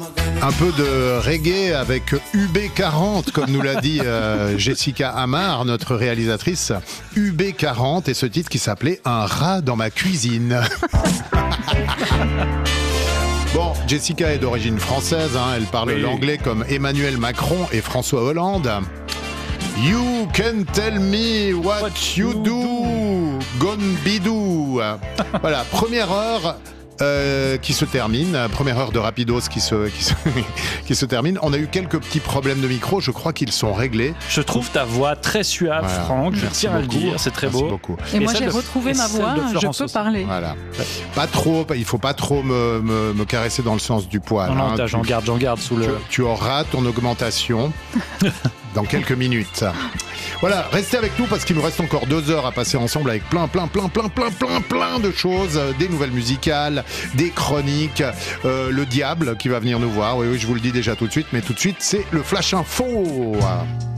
Un peu de reggae avec UB40, comme nous l'a dit Jessica Amar, notre réalisatrice. UB40 et ce titre qui s'appelait Un rat dans ma cuisine. Bon, Jessica est d'origine française, hein, elle parle l'anglais comme Emmanuel Macron et François Hollande. You can tell me what you do, gone bidou. Voilà, première heure qui se termine, première heure de Rapidos qui se termine. On a eu quelques petits problèmes de micro, je crois qu'ils sont réglés. Je trouve ta voix très suave, voilà. Franck, je tiens à le dire, c'est très beau. Beaucoup. Et moi j'ai retrouvé ma voix, je peux parler. Voilà. Pas trop, il faut pas trop me caresser dans le sens du poil. Non, hein. J'en garde sous le... Tu auras ton augmentation dans quelques minutes. Voilà, restez avec nous parce qu'il nous reste encore 2 heures à passer ensemble avec plein de choses, des nouvelles musicales, des chroniques, le diable qui va venir nous voir. Oui, je vous le dis déjà tout de suite, mais tout de suite, c'est le Flash Info.